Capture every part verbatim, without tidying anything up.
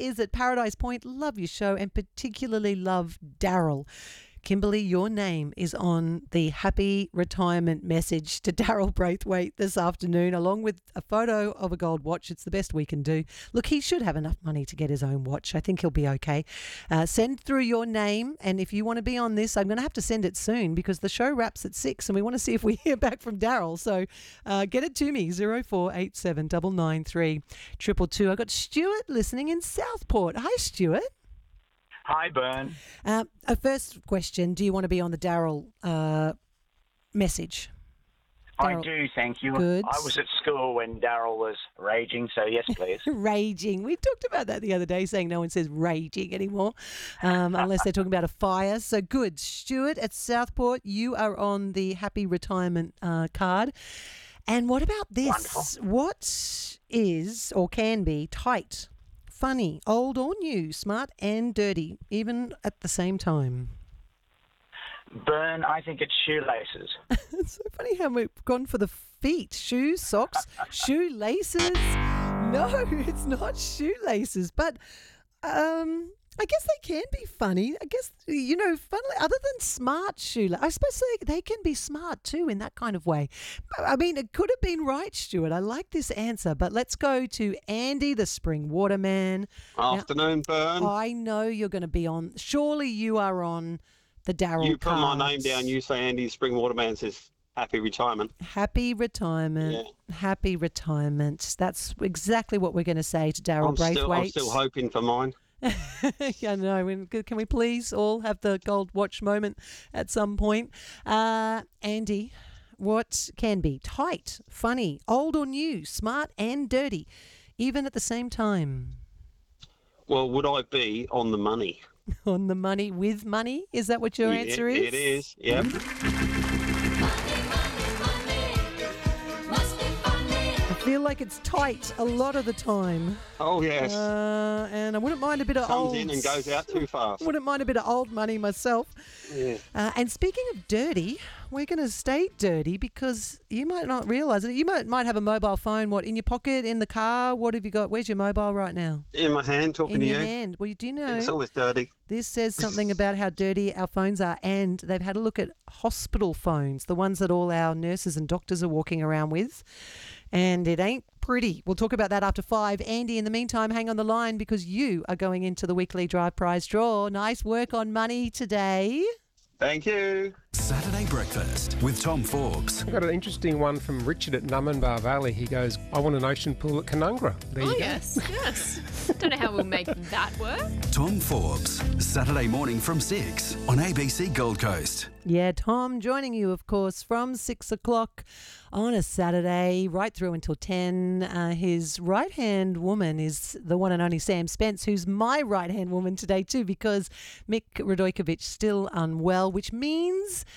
is at Paradise Point. Love your show and particularly love Daryl. Kimberly, your name is on the happy retirement message to Daryl Braithwaite this afternoon, along with a photo of a gold watch. It's the best we can do. Look, he should have enough money to get his own watch. I think he'll be okay. Uh, send through your name, and if you want to be on this, I'm going to have to send it soon because the show wraps at six, and we want to see if we hear back from Daryl. So uh, get it to me, zero four eight seven nine nine three two two two. I've got Stuart listening in Southport. Hi, Stuart. Hi, Bern. Uh, a first question, do you want to be on the Daryl uh, message? I Daryl. do, thank you. Good. I was at school when Daryl was raging, so yes, please. Raging. We talked about that the other day, saying no one says raging anymore, um, unless they're talking about a fire. So good. Stuart at Southport, you are on the happy retirement uh, card. And what about this? Wonderful. What is or can be tight, funny, old or new, smart and dirty, even at the same time? Bern, I think it's shoelaces. It's so funny how we've gone for the feet. Shoes, socks, shoelaces. No, it's not shoelaces. But um, I guess they can be funny. I guess, you know, funnily, other than smart shoelaces, I suppose they, they can be smart too in that kind of way. I mean, it could have been right, Stuart. I like this answer. But let's go to Andy, the Spring Waterman. Afternoon, Bern. Now, I know you're going to be on. Surely you are on the Daryl You put cards. my name down. You say Andy Spring Waterman says happy retirement. Happy retirement. Yeah. Happy retirement. That's exactly what we're going to say to Daryl I'm still, I'm Braithwaite. still hoping for mine. Yeah, no. we- Can we please all have the gold watch moment at some point? Uh, Andy, what can be tight, funny, old or new, smart and dirty, even at the same time? Well, would I be on the money? On the money, with money? Is that what your Yeah, answer is? It is, yep. I feel like it's tight a lot of the time. Oh, yes. Uh, and I wouldn't mind a bit of Comes old... in and goes out too fast. Wouldn't mind a bit of old money myself. Yeah. Uh, and speaking of dirty, we're going to stay dirty because you might not realise it. You might might have a mobile phone, what, in your pocket, in the car? What have you got? Where's your mobile right now? In my hand, talking In to your you. hand. Well, you do know It's always dirty. this says something about how dirty our phones are, and they've had a look at hospital phones, the ones that all our nurses and doctors are walking around with, and it ain't pretty. We'll talk about that after five. Andy, in the meantime, hang on the line because you are going into the weekly Drive Prize draw. Nice work on money today. Thank you. Saturday Breakfast with Tom Forbes. I've got an interesting one from Richard at Numinbah Valley. He goes, I want an ocean pool at Canungra. There Oh, you go. yes, yes. Don't know how we'll make that work. Tom Forbes. Saturday morning from six on A B C Gold Coast. Yeah, Tom joining you, of course, from six o'clock on a Saturday, right through until ten. Uh, his right-hand woman is the one and only Sam Spence, who's my right-hand woman today too, because Mick Radojkovic still unwell, which means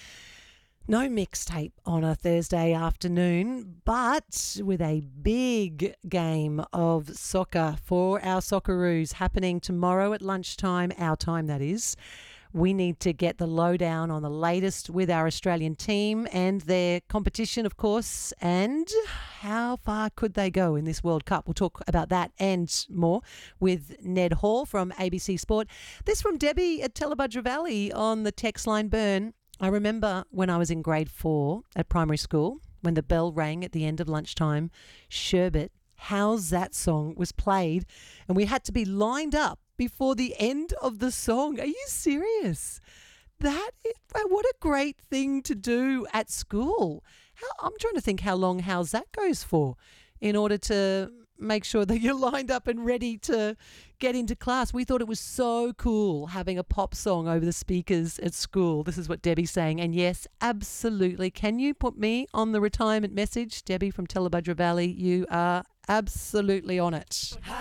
no mixtape on a Thursday afternoon, but with a big game of soccer for our Socceroos happening tomorrow at lunchtime, our time that is. We need to get the lowdown on the latest with our Australian team and their competition, of course, and how far could they go in this World Cup. We'll talk about that and more with Ned Hall from A B C Sport. This from Debbie at Telebudra Valley on the text line. Burn, I remember when I was in grade four at primary school, when the bell rang at the end of lunchtime, Sherbet, How's That Song was played, and we had to be lined up before the end of the song. Are you serious? That is, what a great thing to do at school. How, I'm trying to think how long How's That goes for in order to make sure that you're lined up and ready to get into class. We thought it was so cool having a pop song over the speakers at school. This is what Debbie's saying. And yes, absolutely. Can you put me on the retirement message? Debbie from Telebudra Valley, you are absolutely on it.